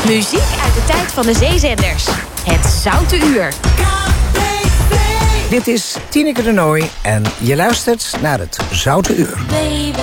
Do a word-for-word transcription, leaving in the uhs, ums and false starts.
Muziek uit de tijd van de zeezenders. Het Zoute Uur. Dit is Tineke de Nooi en je luistert naar het Zoute Uur.